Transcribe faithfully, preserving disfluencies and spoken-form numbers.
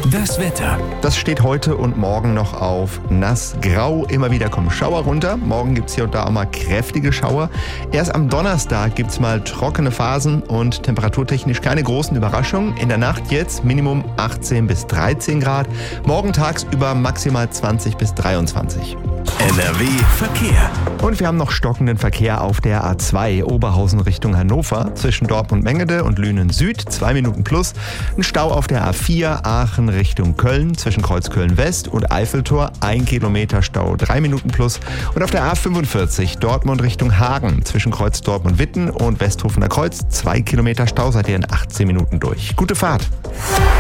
Das Wetter. Das steht heute und morgen noch auf nass, grau. Immer wieder kommen Schauer runter. Morgen gibt es hier und da auch mal kräftige Schauer. Erst am Donnerstag gibt es mal trockene Phasen und temperaturtechnisch keine großen Überraschungen. In der Nacht jetzt Minimum achtzehn bis dreizehn Grad. Morgen tagsüber maximal zwanzig bis dreiundzwanzig. N R W Verkehr. Und wir haben noch stockenden Verkehr auf der A zwei Oberhausen Richtung Hannover zwischen Dortmund-Mengede und Lünen Süd, zwei Minuten plus. Ein Stau auf der A vier Aachen Richtung Köln zwischen Kreuzköln West und Eiffeltor, ein Kilometer Stau, drei Minuten plus. Und auf der A fünfundvierzig Dortmund Richtung Hagen zwischen Kreuz Dortmund-Witten und Westhofener Kreuz, zwei Kilometer Stau, seid ihr in achtzehn Minuten durch. Gute Fahrt!